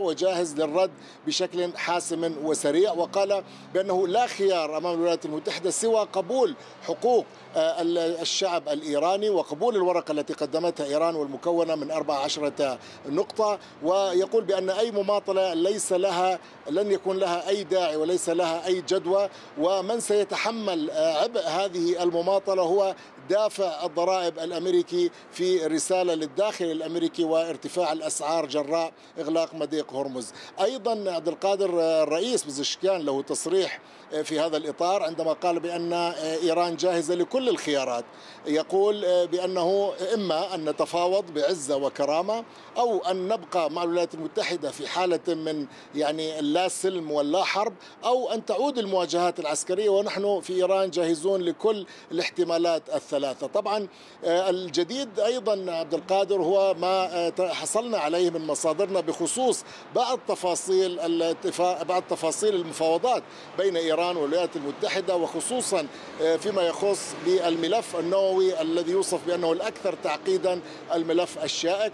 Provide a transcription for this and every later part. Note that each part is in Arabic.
وجاهز للرد بشكل حاسم وسريع، وقال بأنه لا خيار أمام الولايات المتحدة سوى قبول حقوق الشعب الإيراني وقبول الورقة التي قدمتها إيران والمكونة من 14 نقطة. ويقول بأن أي مماطلة لن يكون لها أي داعي وليس لها أي جدوى، ومن سيتحمل عبء هذه المماطلة هو دافع الضرائب الأمريكي في رسالة للداخل الأمريكي وارتفاع الأسعار جراء إغلاق مضيق هرمز. أيضا عبد القادر الرئيس بزشكيان له تصريح في هذا الإطار عندما قال بأن إيران جاهزة لكل الخيارات، يقول بأنه إما أن نتفاوض بعزة وكرامة أو أن نبقى مع الولايات المتحدة في حالة من لا سلم ولا حرب، أو أن تعود المواجهات العسكرية، ونحن في إيران جاهزون لكل الاحتمالات الثلاثة. طبعا الجديد أيضا عبد القادر هو ما حصلنا عليه من مصادرنا بخصوص بعض تفاصيل الاتفاق، بعض تفاصيل المفاوضات بين إيران والولايات المتحدة، وخصوصا فيما يخص بالملف النووي الذي يوصف بأنه الأكثر تعقيدا، الملف الشائك.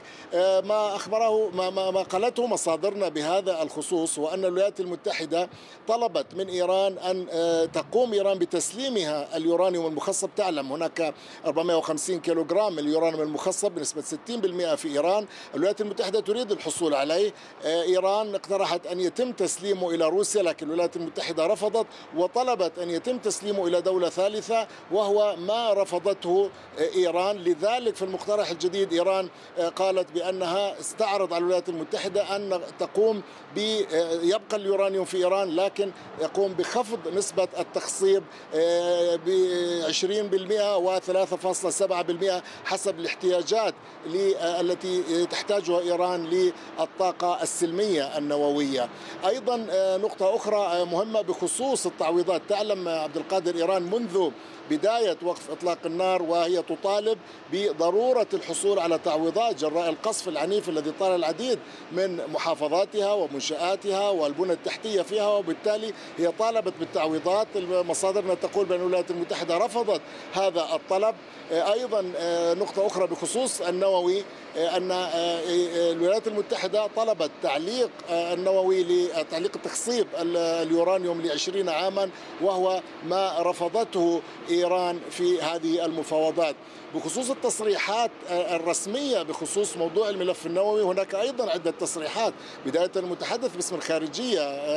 ما قالته مصادرنا بهذا الخصوص وأن الولايات المتحدة طلبت من إيران أن تقوم إيران بتسليمها اليورانيوم المخصب. تعلم هناك 450 كيلوغرام من اليورانيوم المخصب بنسبة 60% في إيران، الولايات المتحدة تريد الحصول عليه. إيران اقترحت أن يتم تسليمه إلى روسيا، لكن الولايات المتحدة رفضت وطلبت أن يتم تسليمه إلى دولة ثالثة، وهو ما رفضته إيران. لذلك في المقترح الجديد إيران قالت بأنها استعرض على الولايات المتحدة أن تقوم يبقى اليورانيوم في إيران، لكن يقوم بخفض نسبة التخصيب ب 20% و 3.7% حسب الاحتياجات التي تحتاجها إيران للطاقة السلمية النووية. أيضا نقطة أخرى مهمة بخصوص التعويضات. تعلم عبد القادر إيران منذ بداية وقف إطلاق النار وهي تطالب بضرورة الحصول على تعويضات جراء القصف العنيف الذي طال العديد من محافظاتها ومنشآتها والبنى التحتية فيها، وبالتالي هي طالبت بالتعويضات. مصادرنا تقول بأن الولايات المتحدة رفضت هذا الطلب. أيضا نقطة أخرى بخصوص النووي، أن الولايات المتحدة طلبت تعليق النووي لتعليق تخصيب اليورانيوم ل20 عاما، وهو ما رفضته إيران في هذه المفاوضات. بخصوص التصريحات الرسمية بخصوص موضوع الملف النووي، هناك أيضا عدة تصريحات. بداية المتحدث باسم الخارجية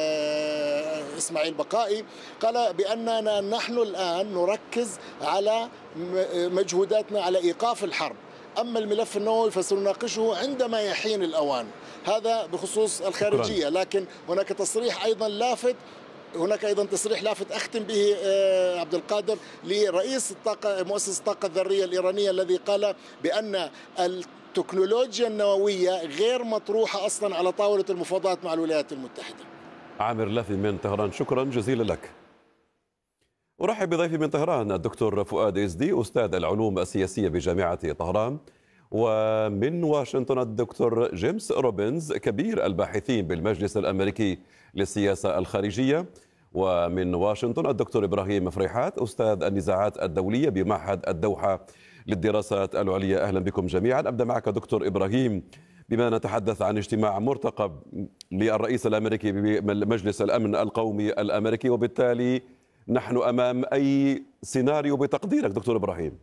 إسماعيل بقائي قال بأننا نحن الآن نركز على مجهوداتنا على إيقاف الحرب، أما الملف النووي فسنناقشه عندما يحين الأوان. هذا بخصوص الخارجية. لكن هناك تصريح أيضا لافت، تصريح لافت أختم به عبد القادر لرئيس مؤسسة الطاقة الذرية الإيرانية، الذي قال بأن التكنولوجيا النووية غير مطروحة أصلا على طاولة المفاوضات مع الولايات المتحدة. عامر لافي من طهران، شكرا جزيلا لك. أرحب بضيفي من طهران الدكتور فؤاد إزدي، أستاذ العلوم السياسية بجامعة طهران، ومن واشنطن الدكتور جيمس روبنز كبير الباحثين بالمجلس الأمريكي للسياسة الخارجية، ومن واشنطن الدكتور إبراهيم فريحات أستاذ النزاعات الدولية بمعهد الدوحة للدراسات العليا. أهلا بكم جميعا. أبدأ معك دكتور إبراهيم، بما نتحدث عن اجتماع مرتقب للرئيس الأمريكي بمجلس الأمن القومي الأمريكي، وبالتالي نحن أمام أي سيناريو بتقديرك دكتور إبراهيم؟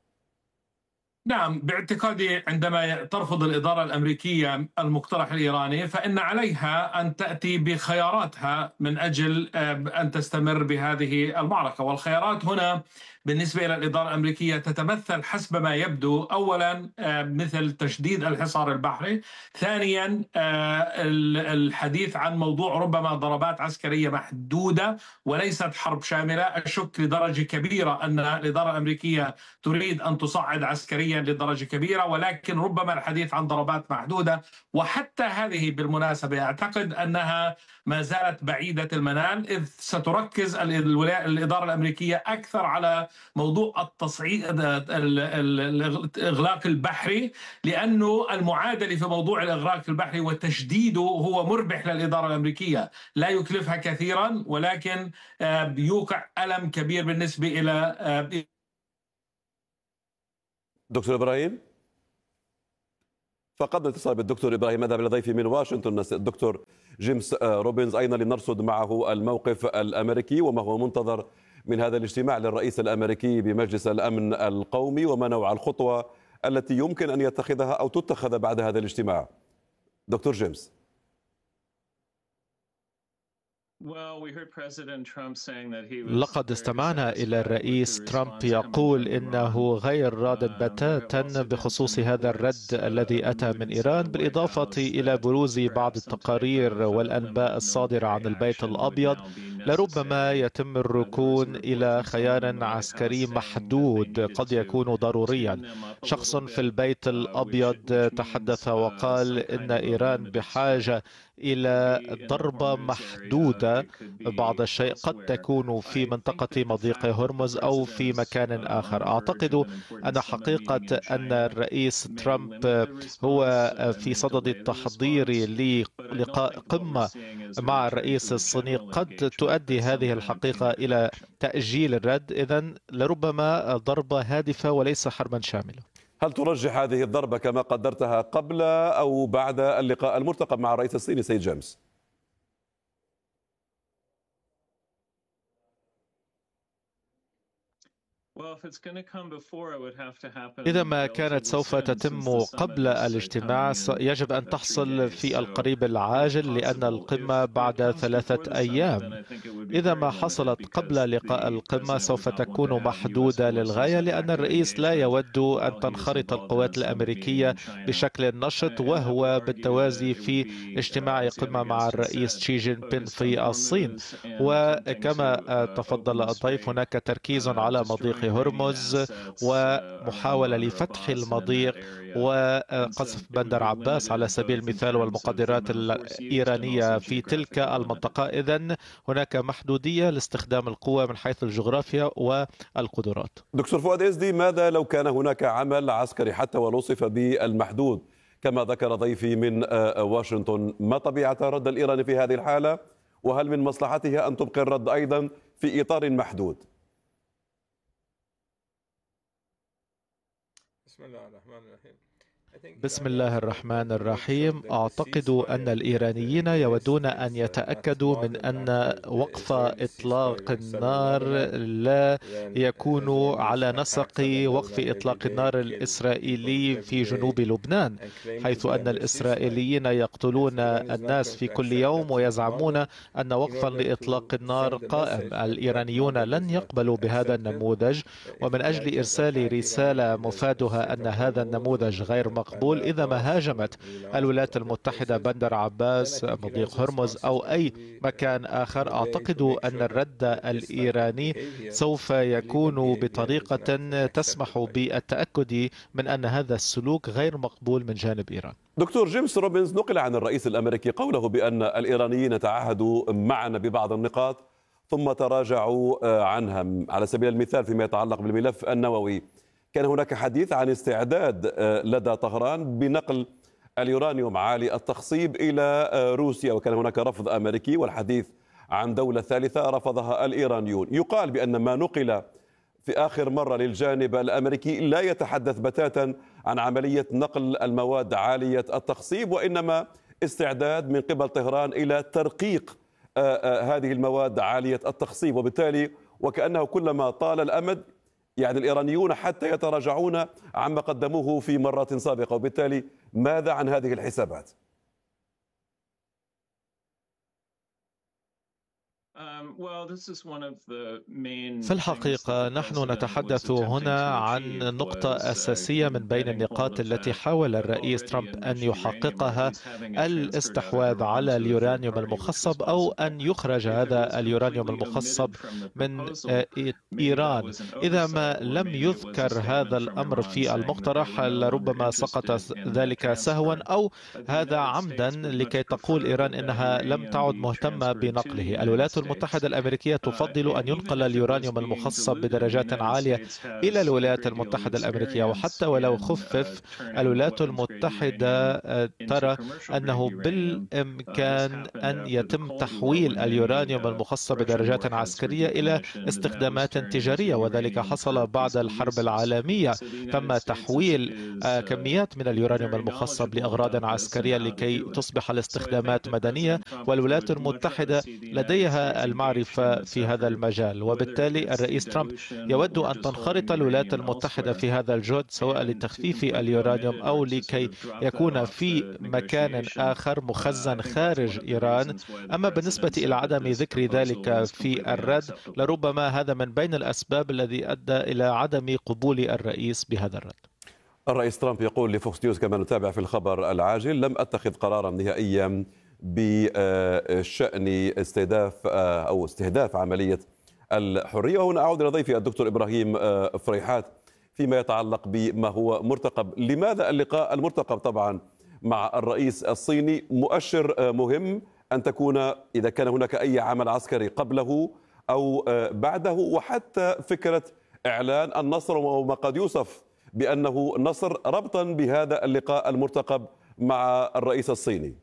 نعم، باعتقادي عندما ترفض الإدارة الأمريكية المقترح الإيراني فإن عليها أن تأتي بخياراتها من أجل أن تستمر بهذه المعركة. والخيارات هنا بالنسبة إلى الإدارة الأمريكية تتمثل حسب ما يبدو أولا مثل تشديد الحصار البحري، ثانيا الحديث عن موضوع ربما ضربات عسكرية محدودة وليست حرب شاملة. أشك لدرجة كبيرة أن الإدارة الأمريكية تريد أن تصعد عسكريا لدرجة كبيرة، ولكن ربما الحديث عن ضربات محدودة. وحتى هذه بالمناسبة أعتقد أنها ما زالت بعيدة المنال، إذ ستركز الإدارة الأمريكية أكثر على موضوع التصعيد الإغلاق البحري، لأنه المعادلة في موضوع الإغلاق البحري وتشديده هو مربح للإدارة الأمريكية، لا يكلفها كثيرا ولكن بيوقع ألم كبير بالنسبة إلى دكتور إبراهيم. فقد الاتصال بالدكتور إبراهيم أذهب إلى ضيفي من واشنطن الدكتور جيمس روبنز أيضا لنرصد معه الموقف الأمريكي وما هو منتظر من هذا الاجتماع للرئيس الأمريكي بمجلس الأمن القومي، وما نوع الخطوة التي يمكن أن يتخذها أو تتخذ بعد هذا الاجتماع. دكتور جيمس. لقد استمعنا إلى الرئيس ترامب يقول إنه غير راض بتاتا بخصوص هذا الرد الذي أتى من إيران، بالإضافة إلى بروز بعض التقارير والأنباء الصادرة عن البيت الأبيض. لربما يتم الركون إلى خيار عسكري محدود قد يكون ضروريا. شخص في البيت الأبيض تحدث وقال إن إيران بحاجة إلى ضربة محدودة، بعض الشيء قد تكون في منطقة مضيق هرمز أو في مكان آخر. أعتقد أن حقيقة أن الرئيس ترامب هو في صدد التحضير للقاء قمة مع الرئيس الصيني قد تؤدي هذه الحقيقة إلى تأجيل الرد. إذن لربما ضربة هادفة وليس حربا شاملة. هل ترجح هذه الضربة كما قدرتها قبل أو بعد اللقاء المرتقب مع الرئيس الصيني سيد جيمس؟ إذا ما كانت سوف تتم قبل الاجتماع يجب أن تحصل في القريب العاجل، لأن القمة بعد 3 أيام. إذا ما حصلت قبل لقاء القمة سوف تكون محدودة للغاية، لأن الرئيس لا يود أن تنخرط القوات الأمريكية بشكل نشط، وهو بالتوازي في اجتماع قمة مع الرئيس شي جين بين في الصين. وكما تفضل الضيف هناك تركيز على مضيق هرمز ومحاولة لفتح المضيق وقصف بندر عباس على سبيل المثال والمقدرات الإيرانية في تلك المنطقة. إذن هناك محدودية لاستخدام القوة من حيث الجغرافيا والقدرات. دكتور فؤاد إزدي، ماذا لو كان هناك عمل عسكري حتى ولو وصف بالمحدود كما ذكر ضيفي من واشنطن؟ ما طبيعة الرد الإيراني في هذه الحالة؟ وهل من مصلحتها أن تبقي الرد أيضا في إطار محدود؟ بسم الله الرحمن الرحيم. أعتقد أن الإيرانيين يودون أن يتأكدوا من أن وقف إطلاق النار لا يكون على نسق وقف إطلاق النار الإسرائيلي في جنوب لبنان، حيث أن الإسرائيليين يقتلون الناس في كل يوم ويزعمون أن وقفا لإطلاق النار قائم. الإيرانيون لن يقبلوا بهذا النموذج، ومن أجل إرسال رسالة مفادها أن هذا النموذج غير مقبول، إذا ما هاجمت الولايات المتحدة بندر عباس، مضيق هرمز أو أي مكان آخر، أعتقد أن الرد الإيراني سوف يكون بطريقة تسمح بالتأكد من أن هذا السلوك غير مقبول من جانب إيران. دكتور جيمس روبنز، نقل عن الرئيس الأمريكي قوله بأن الإيرانيين تعهدوا معنا ببعض النقاط ثم تراجعوا عنها. على سبيل المثال فيما يتعلق بالملف النووي، كان هناك حديث عن استعداد لدى طهران بنقل اليورانيوم عالي التخصيب إلى روسيا، وكان هناك رفض أمريكي والحديث عن دولة ثالثة رفضها الإيرانيون. يقال بأن ما نقل في آخر مرة للجانب الأمريكي لا يتحدث بتاتا عن عملية نقل المواد عالية التخصيب، وإنما استعداد من قبل طهران إلى ترقيق هذه المواد عالية التخصيب، وبالتالي وكأنه كلما طال الأمد يعني الإيرانيون حتى يتراجعون عما قدموه في مرات سابقة. وبالتالي ماذا عن هذه الحسابات؟ في الحقيقة نحن نتحدث هنا عن نقطة أساسية من بين النقاط التي حاول الرئيس ترامب أن يحققها: الاستحواذ على اليورانيوم المخصب أو أن يخرج هذا اليورانيوم المخصب من إيران. إذا ما لم يذكر هذا الأمر في المقترح لربما سقط ذلك سهوا أو هذا عمدا لكي تقول إيران إنها لم تعد مهتمة بنقله. الولايات المتحدة الأمريكية تفضل أن ينقل اليورانيوم المخصب بدرجات عالية إلى الولايات المتحدة الأمريكية، وحتى ولو خفف الولايات المتحدة ترى أنه بالإمكان أن يتم تحويل اليورانيوم المخصب بدرجات عسكرية إلى استخدامات تجارية، وذلك حصل بعد الحرب العالمية. تم تحويل كميات من اليورانيوم المخصب لأغراض عسكرية لكي تصبح الاستخدامات مدنية، والولايات المتحدة لديها المعرفة في هذا المجال، وبالتالي الرئيس ترامب يود أن تنخرط الولايات المتحدة في هذا الجهد، سواء لتخفيف اليورانيوم أو لكي يكون في مكان آخر مخزن خارج إيران. أما بالنسبة إلى عدم ذكر ذلك في الرد، لربما هذا من بين الأسباب الذي أدى إلى عدم قبول الرئيس بهذا الرد. الرئيس ترامب يقول لفوكس نيوز كما نتابع في الخبر العاجل: لم أتخذ قرارا نهائيا بشأن استهداف عملية الحرية. وهنا أعود إلى ضيفي الدكتور إبراهيم فريحات فيما يتعلق بما هو مرتقب. لماذا اللقاء المرتقب طبعا مع الرئيس الصيني مؤشر مهم أن تكون إذا كان هناك أي عمل عسكري قبله أو بعده، وحتى فكرة إعلان النصر وما قد يوصف بأنه نصر ربطا بهذا اللقاء المرتقب مع الرئيس الصيني؟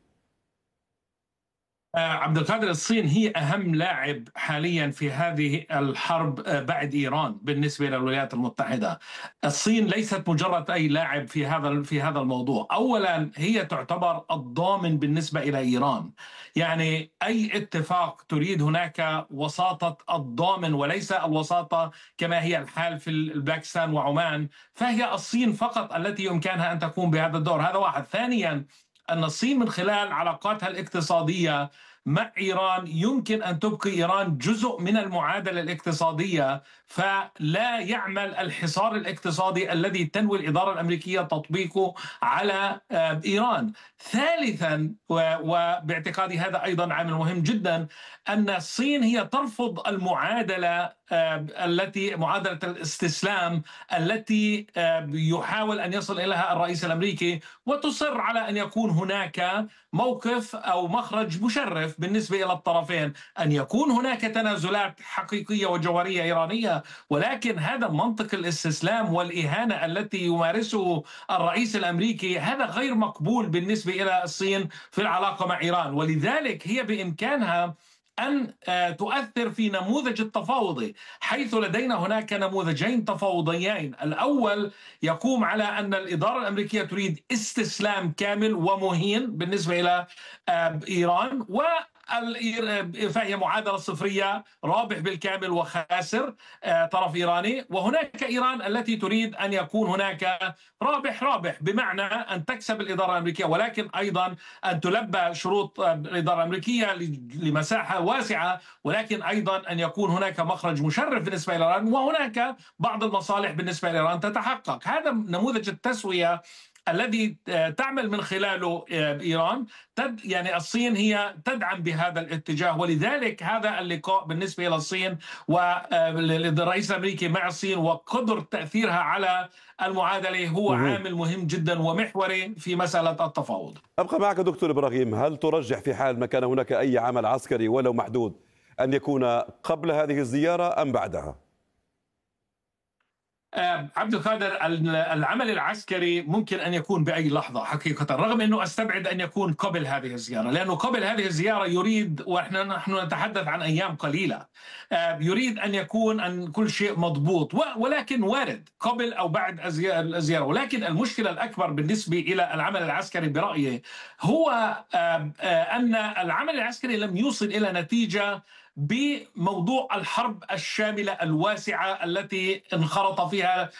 عبد القادر، الصين هي أهم لاعب حاليا في هذه الحرب بعد إيران بالنسبة للولايات المتحدة. الصين ليست مجرد أي لاعب في هذا الموضوع. أولا هي تعتبر الضامن بالنسبة إلى إيران، يعني أي اتفاق تريد هناك وساطة الضامن وليس الوساطة كما هي الحال في باكستان وعمان، فهي الصين فقط التي يمكنها أن تقوم بهذا الدور. هذا واحد. ثانيا أن الصين من خلال علاقاتها الاقتصادية مع إيران يمكن أن تبقي إيران جزء من المعادلة الاقتصادية، فلا يعمل الحصار الاقتصادي الذي تنوي الإدارة الأمريكية تطبيقه على إيران. ثالثا، وباعتقادي هذا أيضا عامل مهم جدا، أن الصين هي ترفض المعادلة معادلة الاستسلام التي يحاول أن يصل إليها الرئيس الأمريكي، وتصر على أن يكون هناك موقف أو مخرج مشرف بالنسبة إلى الطرفين، أن يكون هناك تنازلات حقيقية وجوهرية إيرانية، ولكن هذا منطق الاستسلام والإهانة التي يمارسه الرئيس الأمريكي هذا غير مقبول بالنسبة إلى الصين في العلاقة مع إيران. ولذلك هي بإمكانها أن تؤثر في نموذج التفاوضي، حيث لدينا هناك نموذجين تفاوضيين. الأول يقوم على أن الإدارة الأمريكية تريد استسلام كامل ومهين بالنسبة إلى إيران، فهي معادلة صفرية، رابح بالكامل وخاسر طرف إيراني. وهناك إيران التي تريد أن يكون هناك رابح رابح، بمعنى أن تكسب الإدارة الأمريكية ولكن أيضا أن تلبى شروط الإدارة الأمريكية لمساحة واسعة، ولكن أيضا أن يكون هناك مخرج مشرف بالنسبة إلى إيران، وهناك بعض المصالح بالنسبة إلى إيران تتحقق. هذا نموذج التسوية الذي تعمل من خلاله إيران. يعني الصين هي تدعم بهذا الاتجاه، ولذلك هذا اللقاء بالنسبة إلى الصين والرئيس الأمريكي مع الصين وقدر تأثيرها على المعادلة هو عامل مهم جدا ومحوري في مسألة التفاوض. أبقى معك دكتور إبراهيم. هل ترجح في حال ما كان هناك أي عمل عسكري ولو محدود أن يكون قبل هذه الزيارة أم بعدها؟ عبد القادر، العمل العسكري ممكن أن يكون بأي لحظة حقيقة، رغم أنه أستبعد أن يكون قبل هذه الزيارة، لأنه قبل هذه الزيارة يريد، ونحن نتحدث عن أيام قليلة، يريد أن يكون أن كل شيء مضبوط، ولكن وارد قبل أو بعد الزيارة. ولكن المشكلة الأكبر بالنسبة إلى العمل العسكري برأيي هو أن العمل العسكري لم يوصل إلى نتيجة بموضوع الحرب الشاملة الواسعة التي انخرط فيها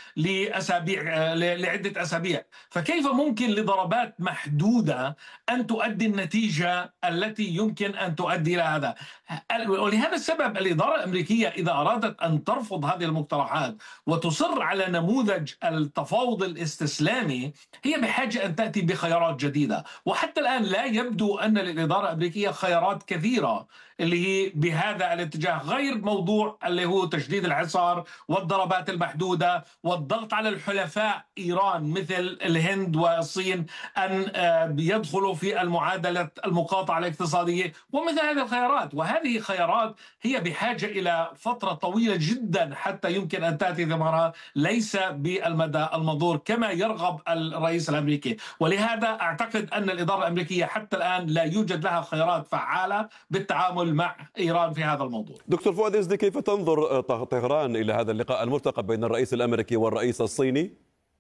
لعدة أسابيع. فكيف ممكن لضربات محدودة أن تؤدي النتيجة التي يمكن أن تؤدي إلى هذا؟ ولهذا السبب الإدارة الأمريكية إذا أرادت أن ترفض هذه المقترحات وتصر على نموذج التفاوض الاستسلامي، هي بحاجة أن تأتي بخيارات جديدة. وحتى الآن لا يبدو أن للإدارة الأمريكية خيارات كثيرة اللي هي بهذا الاتجاه، غير موضوع اللي هو تشديد الحصار والضربات المحدودة والضغط على الحلفاء إيران مثل الهند والصين أن يدخلوا في المعادلة المقاطعة الاقتصادية ومثل هذه الخيارات. وهذه خيارات هي بحاجة إلى فترة طويلة جدا حتى يمكن أن تأتي ثمارها، ليس بالمدى المنظور كما يرغب الرئيس الأمريكي. ولهذا أعتقد أن الإدارة الأمريكية حتى الآن لا يوجد لها خيارات فعالة بالتعامل مع إيران في هذا الموضوع. دكتور فؤاد إزدي، كيف تنظر طهران إلى هذا اللقاء المرتقب بين الرئيس الأمريكي والرئيس الصيني؟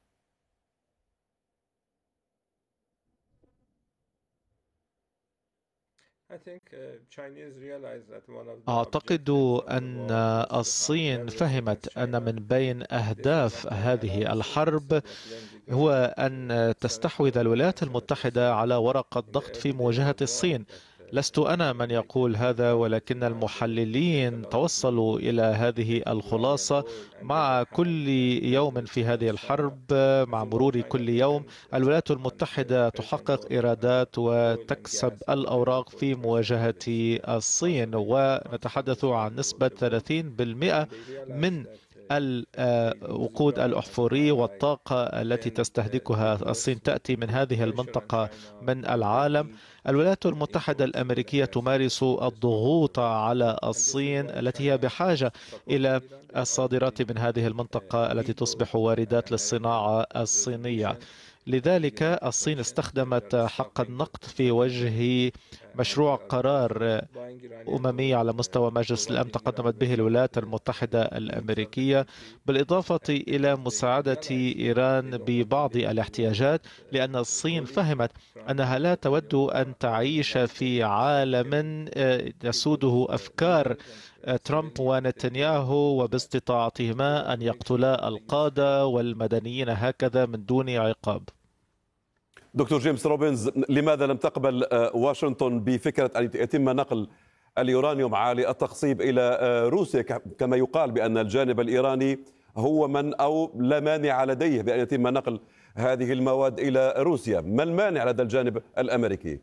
أعتقد أن الصين فهمت أن من بين أهداف هذه الحرب هو أن تستحوذ الولايات المتحدة على ورقة ضغط في مواجهة الصين. لست أنا من يقول هذا، ولكن المحللين توصلوا إلى هذه الخلاصة. مع كل يوم في هذه الحرب، مع مرور كل يوم، الولايات المتحدة تحقق إيرادات وتكسب الأوراق في مواجهة الصين، ونتحدث عن نسبة 30% من الوقود الأحفوري والطاقة التي تستهلكها الصين تأتي من هذه المنطقة من العالم. الولايات المتحدة الأمريكية تمارس الضغوط على الصين التي هي بحاجة إلى الصادرات من هذه المنطقة التي تصبح واردات للصناعة الصينية. لذلك الصين استخدمت حق النقد في وجه مشروع قرار أممي على مستوى مجلس الأمن تقدمت به الولايات المتحدة الأمريكية، بالإضافة إلى مساعدة إيران ببعض الاحتياجات، لأن الصين فهمت أنها لا تود أن تعيش في عالم يسوده أفكار ترامب ونتنياهو، وباستطاعتهما أن يقتلا القادة والمدنيين هكذا من دون عقاب. دكتور جيمس روبنز، لماذا لم تقبل واشنطن بفكرة أن يتم نقل اليورانيوم عالي التخصيب إلى روسيا، كما يقال بأن الجانب الإيراني هو من أو لا مانع لديه بأن يتم نقل هذه المواد إلى روسيا؟ ما المانع لدى الجانب الأمريكي؟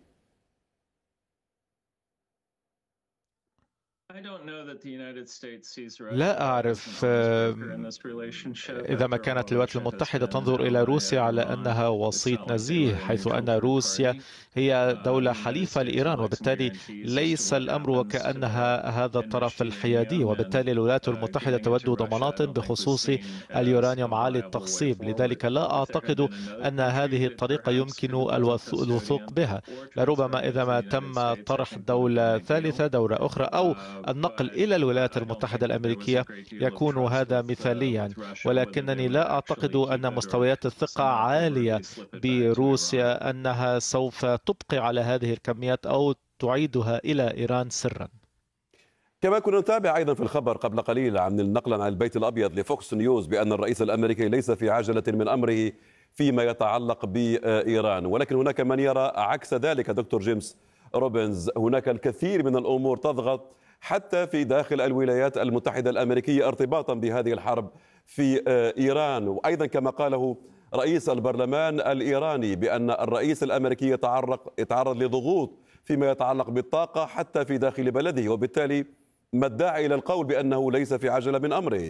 لا أعرف إذا ما كانت الولايات المتحدة تنظر إلى روسيا على أنها وسيط نزيه، حيث أن روسيا هي دولة حليفة لإيران، وبالتالي ليس الأمر وكأنها هذا الطرف الحيادي، وبالتالي الولايات المتحدة تود ضمانات بخصوص اليورانيوم عالي التخصيب. لذلك لا أعتقد أن هذه الطريقة يمكن الوثوق بها. لربما إذا ما تم طرح دولة ثالثة، دولة أخرى، أو النقل إلى الولايات المتحدة الأمريكية يكون هذا مثاليا، ولكنني لا أعتقد أن مستويات الثقة عالية بروسيا أنها سوف تبقي على هذه الكميات أو تعيدها إلى إيران سرا. كما كنا نتابع أيضا في الخبر قبل قليل عن النقل عن البيت الأبيض لفوكس نيوز بأن الرئيس الأمريكي ليس في عجلة من أمره فيما يتعلق بإيران، ولكن هناك من يرى عكس ذلك. دكتور جيمس روبنز، هناك الكثير من الأمور تضغط حتى في داخل الولايات المتحدة الأمريكية ارتباطا بهذه الحرب في إيران، وأيضا كما قاله رئيس البرلمان الإيراني بأن الرئيس الأمريكي يتعرض لضغوط فيما يتعلق بالطاقة حتى في داخل بلده، وبالتالي ما الداعي إلى القول بأنه ليس في عجلة من أمره؟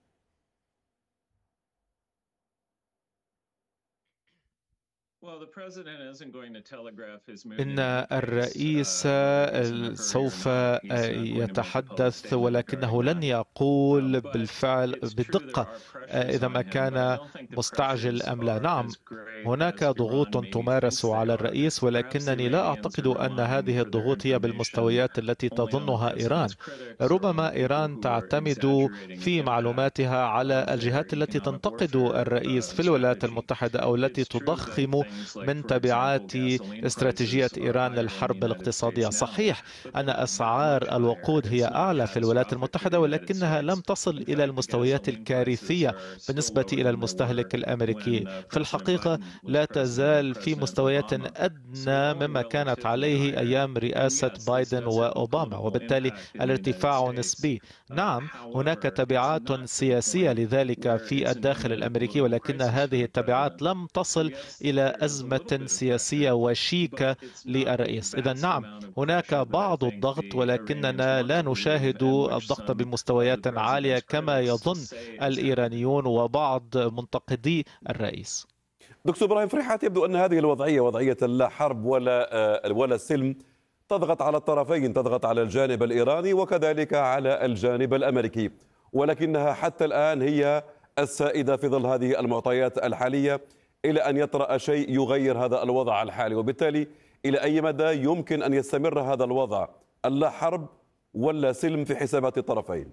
إن الرئيس سوف يتحدث، ولكنه لن يقول بالفعل بدقة إذا ما كان مستعجل أم لا. نعم، هناك ضغوط تمارس على الرئيس، ولكنني لا أعتقد أن هذه الضغوط هي بالمستويات التي تظنها إيران. ربما إيران تعتمد في معلوماتها على الجهات التي تنتقد الرئيس في الولايات المتحدة أو التي تضخم من تبعات استراتيجية إيران للحرب الاقتصادية. صحيح أن أسعار الوقود هي أعلى في الولايات المتحدة، ولكنها لم تصل إلى المستويات الكارثية بالنسبة إلى المستهلك الأمريكي. في الحقيقة لا تزال في مستويات أدنى مما كانت عليه أيام رئاسة بايدن وأوباما، وبالتالي الارتفاع نسبي. نعم، هناك تبعات سياسية لذلك في الداخل الأمريكي، ولكن هذه التبعات لم تصل إلى أزمة سياسية وشيكة للرئيس. إذا نعم، هناك بعض الضغط، ولكننا لا نشاهد الضغط بمستويات عالية كما يظن الإيرانيون وبعض منتقدي الرئيس. دكتور إبراهيم فرحات، يبدو أن هذه الوضعية وضعية لا حرب ولا سلم تضغط على الطرفين، تضغط على الجانب الإيراني وكذلك على الجانب الأمريكي، ولكنها حتى الآن هي السائدة في ظل هذه المعطيات الحالية إلى أن يطرأ شيء يغير هذا الوضع الحالي. وبالتالي إلى أي مدى يمكن أن يستمر هذا الوضع اللا حرب ولا سلم في حسابات الطرفين؟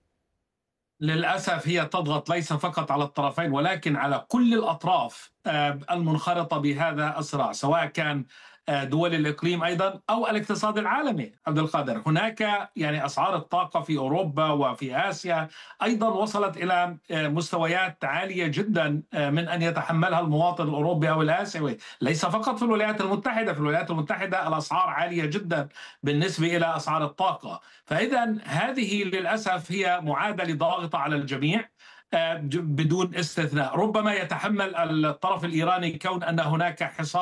للأسف هي تضغط ليس فقط على الطرفين ولكن على كل الأطراف المنخرطة بهذا الصراع، سواء كان دول الإقليم أيضا أو الاقتصاد العالمي. عبد القادر، هناك يعني أسعار الطاقة في أوروبا وفي آسيا أيضا وصلت إلى مستويات عالية جدا من أن يتحملها المواطن الأوروبي أو الآسيوي، ليس فقط في الولايات المتحدة. في الولايات المتحدة الأسعار عالية جدا بالنسبة إلى أسعار الطاقة. فإذا هذه للأسف هي معادلة ضاغطة على الجميع بدون استثناء. ربما يتحمل الطرف الإيراني كون أن هناك حصار